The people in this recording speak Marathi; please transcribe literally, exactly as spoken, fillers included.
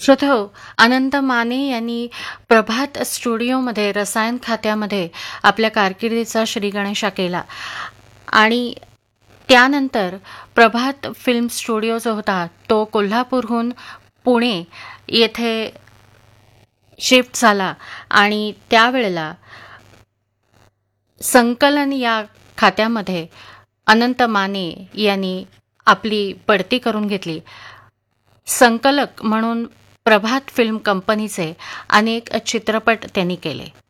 श्रोतो, अनंत माने यांनी प्रभात स्टुडिओमध्ये रसायन खात्यामध्ये आपल्या कारकिर्दीचा श्रीगणेशा केला आणि त्यानंतर प्रभात फिल्म स्टुडिओ जो होता तो कोल्हापूरहून पुणे येथे शिफ्ट झाला आणि त्यावेळेला संकलन या खात्यामध्ये अनंत माने यांनी आपली बढती करून घेतली. संकलक म्हणून प्रभात फिल्म कंपनीचे अनेक चित्रपट त्यांनी केले.